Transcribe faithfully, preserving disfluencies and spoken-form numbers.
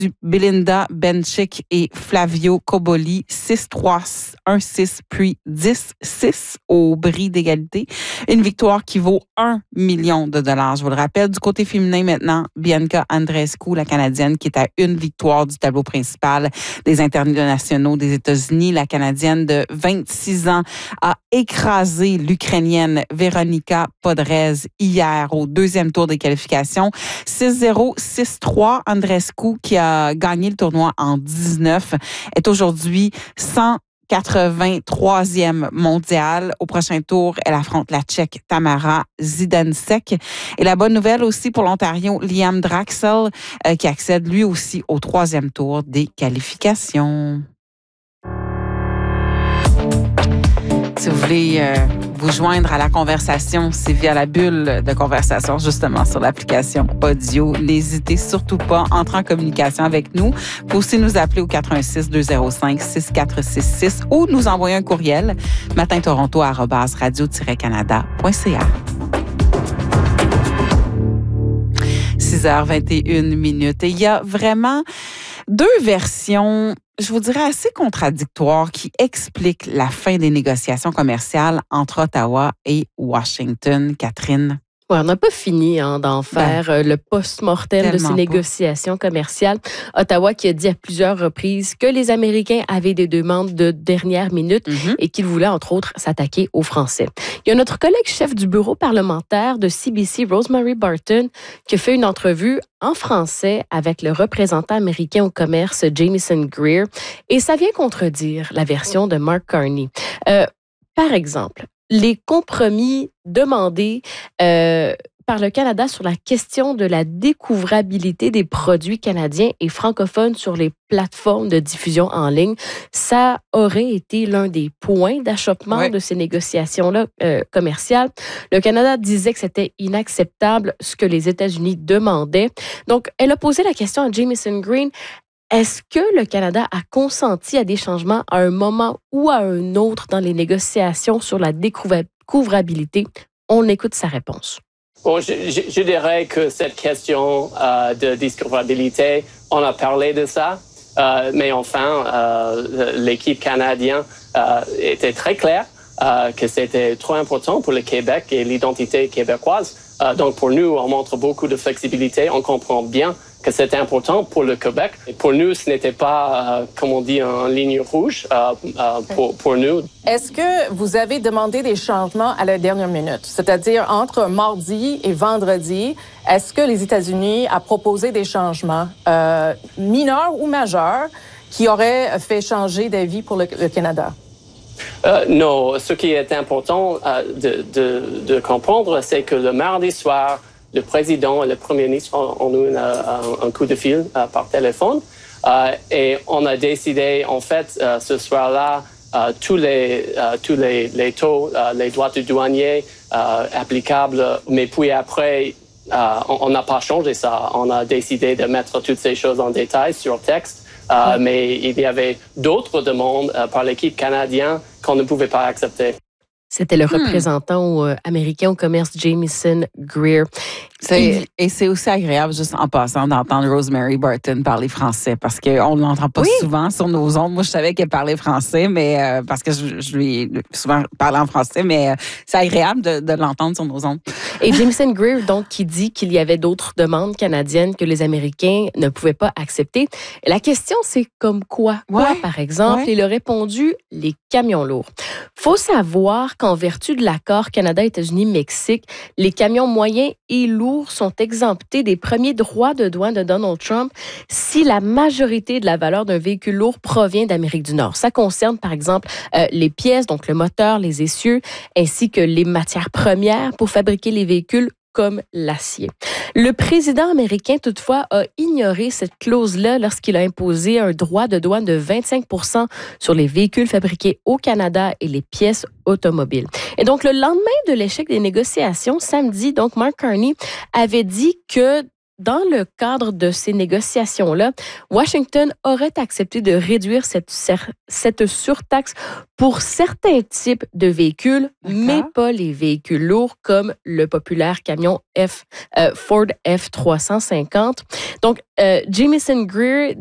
Belinda Bencic et Flavio Coboli, six trois, un six, puis dix six au bris d'égalité. Une victoire qui vaut un million de dollars. Je vous le rappelle, du côté féminin maintenant, Bianca Andreescu, la Canadienne, qui est à une victoire du tableau principal des internationaux des États-Unis. La Canadienne de vingt-six ans a écrasé l'Ukrainienne Veronika Podrez hier au deuxième tour des qualifications. six zéro, six trois. Andreescu, qui a gagné le tournoi en dix-neuf, est aujourd'hui cent quatre-vingt-troisième mondiale. Au prochain tour, elle affronte la Tchèque Tamara Zidansek. Et la bonne nouvelle aussi pour l'Ontario, Liam Draxel, euh, qui accède lui aussi au troisième tour des qualifications. Si vous voulez euh, vous joindre à la conversation, c'est via la bulle de conversation, justement, sur l'application audio. N'hésitez surtout pas, entrez en communication avec nous. Vous pouvez aussi nous appeler au quatre un six, deux zéro cinq, six quatre six six ou nous envoyer un courriel matintoronto arobase radio tiret canada point c a. six heures vingt et une minutes. Et il y a vraiment deux versions, je vous dirais, assez contradictoires qui expliquent la fin des négociations commerciales entre Ottawa et Washington. Catherine? Ouais, on n'a pas fini hein, d'en faire ben, le post-mortem de ces négociations pas. commerciales. Ottawa qui a dit à plusieurs reprises que les Américains avaient des demandes de dernière minute mm-hmm. et qu'ils voulaient, entre autres, s'attaquer aux Français. Il y a notre collègue chef du bureau parlementaire de C B C, Rosemary Barton, qui a fait une entrevue en français avec le représentant américain au commerce, Jamieson Greer, et ça vient contredire la version de Mark Carney. Euh, par exemple, les compromis demandés euh, par le Canada sur la question de la découvrabilité des produits canadiens et francophones sur les plateformes de diffusion en ligne, ça aurait été l'un des points d'achoppement oui. de ces négociations-là euh, commerciales. Le Canada disait que c'était inacceptable ce que les États-Unis demandaient. Donc, elle a posé la question à Jamieson Greer. Est-ce que le Canada a consenti à des changements à un moment ou à un autre dans les négociations sur la découvrabilité? On écoute sa réponse. Bon, je, je, je dirais que cette question euh, de découvrabilité, on a parlé de ça, euh, mais enfin, euh, l'équipe canadienne euh, était très claire euh, que c'était trop important pour le Québec et l'identité québécoise. Euh, donc pour nous, on montre beaucoup de flexibilité, on comprend bien que c'était important pour le Québec. Et pour nous, ce n'était pas, euh, comme on dit, en ligne rouge euh, euh, pour, pour nous. Est-ce que vous avez demandé des changements à la dernière minute? C'est-à-dire, entre mardi et vendredi, est-ce que les États-Unis ont proposé des changements euh, mineurs ou majeurs qui auraient fait changer d'avis pour le, le Canada? Euh, non, ce qui est important euh, de, de, de comprendre, c'est que le mardi soir, le président et le premier ministre ont, ont eu un, un coup de fil euh, par téléphone euh, et on a décidé, en fait, euh, ce soir-là, euh, tous les euh, tous les, les taux, euh, les droits de douanier euh, applicables. Mais puis après, euh, on n'a pas changé ça. On a décidé de mettre toutes ces choses en détail sur texte. Euh, mmh. Mais il y avait d'autres demandes euh, par l'équipe canadienne qu'on ne pouvait pas accepter. C'était le représentant hmm. américain au commerce, Jamieson Greer. C'est, et c'est aussi agréable, juste en passant, d'entendre Rosemary Barton parler français, parce qu'on ne l'entend pas oui. souvent sur nos ondes. Moi, je savais qu'elle parlait français, mais euh, parce que je, je lui ai souvent parlé en français, mais euh, c'est agréable de, de l'entendre sur nos ondes. Et Jamieson Greer, donc, qui dit qu'il y avait d'autres demandes canadiennes que les Américains ne pouvaient pas accepter. La question, c'est comme quoi? Quoi, ouais. par exemple? Ouais. Il a répondu, les camions lourds. Faut savoir qu'en vertu de l'accord Canada-États-Unis-Mexique, les camions moyens et lourds sont exemptés des premiers droits de douane de Donald Trump si la majorité de la valeur d'un véhicule lourd provient d'Amérique du Nord. Ça concerne, par exemple, euh, les pièces, donc le moteur, les essieux, ainsi que les matières premières pour fabriquer les véhicules comme l'acier. Le président américain, toutefois, a ignoré cette clause-là lorsqu'il a imposé un droit de douane de vingt-cinq pour cent sur les véhicules fabriqués au Canada et les pièces automobiles. Et donc, le lendemain de l'échec des négociations, samedi, donc Mark Carney avait dit que dans le cadre de ces négociations-là, Washington aurait accepté de réduire cette, cette surtaxe pour certains types de véhicules, okay. mais pas les véhicules lourds comme le populaire camion F, euh, Ford F trois cent cinquante. Donc, euh, Jamieson Greer